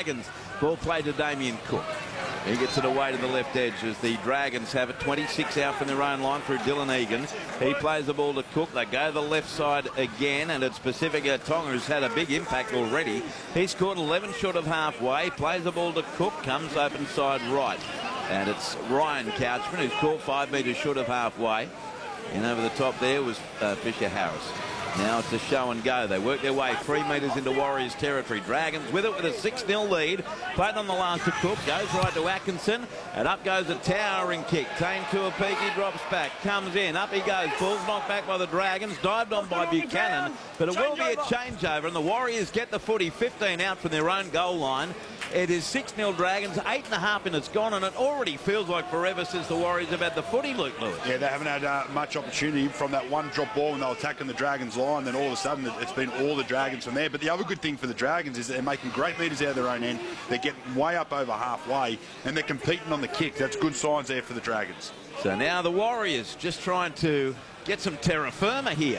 Dragons. Ball played to Damien Cook. He gets it away to the left edge as the Dragons have it. 26 out from their own line through Dylan Egan. He plays the ball to Cook. They go to the left side again, and it's Pacifica Tonga who's had a big impact already. He's scored 11 short of halfway. Plays the ball to Cook. Comes open side right. And it's Ryan Couchman who's caught 5 metres short of halfway. And over the top there was Fisher Harris. Now it's a show and go. They work their way 3 metres into Warriors territory. Dragons with it with a 6-0 lead. Played on the last to Cook. Goes right to Atkinson. And up goes a towering kick. Tame Tuapiki drops back. Comes in. Up he goes. Ball's knocked back by the Dragons. Dived on by Buchanan. But it will be a changeover. And the Warriors get the footy 15 out from their own goal line. It is 6-0 Dragons, 8.5 minutes gone, and it already feels like forever since the Warriors have had the footy, Luke Lewis. Yeah, they haven't had much opportunity from that one drop ball when they were attacking the Dragons line. Then all of a sudden, it's been all the Dragons from there. But the other good thing for the Dragons is they're making great metres out of their own end. They're getting way up over halfway, and they're competing on the kick. That's good signs there for the Dragons. So now the Warriors just trying to get some terra firma here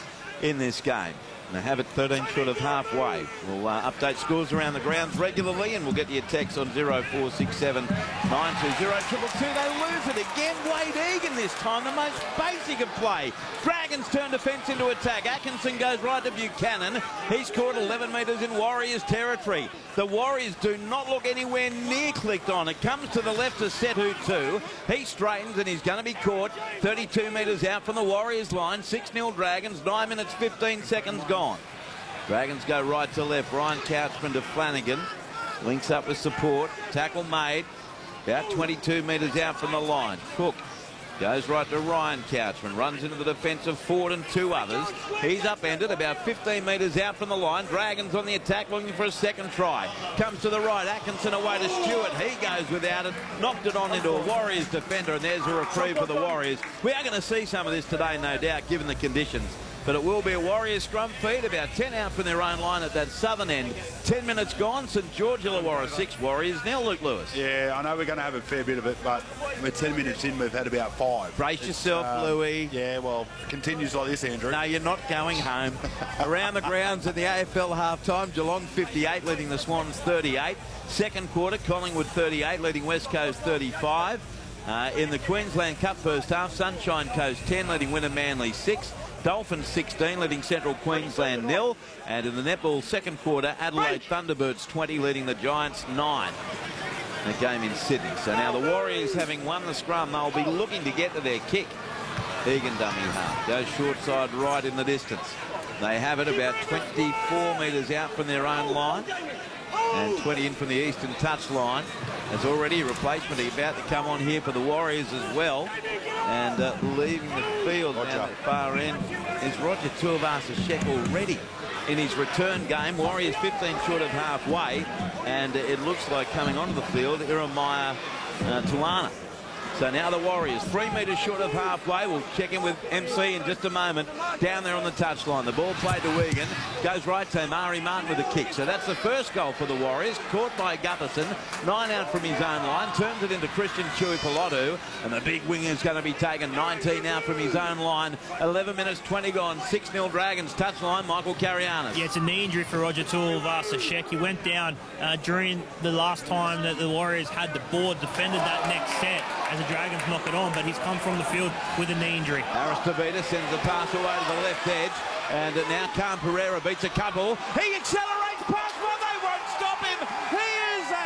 in this game. They have it 13 short of halfway. We'll update scores around the grounds regularly, and we'll get you a text on 0467 920 222. They lose it again. Wade Egan this time, the most basic of play. Dragons turn defence into attack. Atkinson goes right to Buchanan. He's caught 11 metres in Warriors territory. The Warriors do not look anywhere near clicked on. It comes to the left to Setu 2. He straightens and he's going to be caught 32 metres out from the Warriors line. 6-0 Dragons, 9 minutes 15 seconds gone. Dragons go right to left. Ryan Couchman to Flanagan. Links up with support. Tackle made. About 22 metres out from the line. Cook goes right to Ryan Couchman. Runs into the defence of Ford and 2 others. He's upended about 15 metres out from the line. Dragons on the attack looking for a second try. Comes to the right. Atkinson away to Stewart. He goes without it. Knocked it on into a Warriors defender, and there's a reprieve for the Warriors. We are going to see some of this today, no doubt, given the conditions. But it will be a Warriors scrum feed, about 10 out from their own line at that southern end. 10 minutes gone, St George Illawarra 6, Warriors now Luke Lewis. Yeah, I know we're going to have a fair bit of it, but we're 10 minutes in, we've had about 5. Brace yourself, Louis. Yeah, well, continues like this, Andrew. No, you're not going home. Around the grounds at the AFL half-time, Geelong 58, leading the Swans 38. Second quarter, Collingwood 38, leading West Coast 35. In the Queensland Cup first half, Sunshine Coast 10, leading Winner Manly 6. Dolphins 16, leading Central Queensland 0. And in the netball second quarter, Adelaide Thunderbirds 20, leading the Giants 9. The game in Sydney. So now the Warriors, having won the scrum, they'll be looking to get to their kick. Egan dummy half. Goes short side right in the distance. They have it about 24 metres out from their own line. And 20 in from the eastern touch line. There's already a replacement about to come on here for the Warriors as well. And leaving the field down at the far end is Roger Tuivasa-Sheck already in his return game. Warriors 15 short of halfway. And it looks like coming onto the field, Iremaya Tuana. So now the Warriors 3 metres short of halfway. We'll check in with MC in just a moment. Down there on the touchline. The ball played to Egan. Goes right to Mari Martin with a kick. So that's the first goal for the Warriors. Caught by Gutherson. 9 out from his own line. Turns it into Christian Tuipulotu. And the big wing is going to be taken. 19 out from his own line. 11 minutes 20 gone. 6-0 Dragons. Touchline, Michael Carianis. Yeah, it's a knee injury for Roger Tuivasa-Sheck. He went down during the last time that the Warriors had the ball, defended that next set as the Dragons knock it on, but he's come from the field with a knee injury. Aristovitas sends the pass away to the left edge, and now Khan Pereira beats a couple. He accelerates past one, they won't stop him. He is a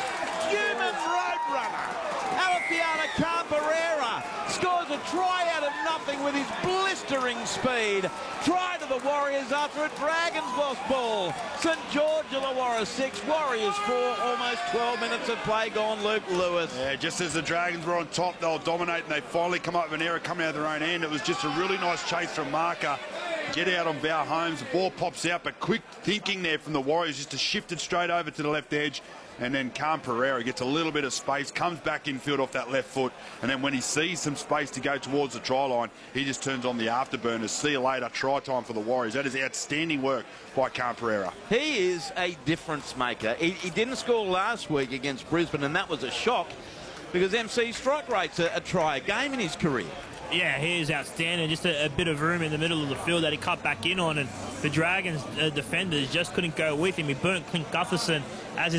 human roadrunner. Alefiana Khan Pereira scores a try out of nothing with his blistering speed. Try to the Warriors after a Dragons lost ball. St George Illawarra 6, Warriors 4, almost 12 minutes of play gone, Luke Lewis. Yeah, just as the Dragons were on top, they were dominating. They finally come up with an error coming out of their own end. It was just a really nice chase from Marker. Get out on Val Holmes. The ball pops out, but quick thinking there from the Warriors just to shift it straight over to the left edge. And then Khan Pereira gets a little bit of space, comes back infield off that left foot, and then when he sees some space to go towards the try line, he just turns on the afterburners. See you later, try time for the Warriors. That is outstanding work by Khan Pereira. He is a difference maker. He didn't score last week against Brisbane, and that was a shock because MC's strike rate's a try a game in his career. Yeah, he is outstanding. Just a bit of room in the middle of the field that he cut back in on, and the Dragons defenders just couldn't go with him. He burnt Clint Gutherson as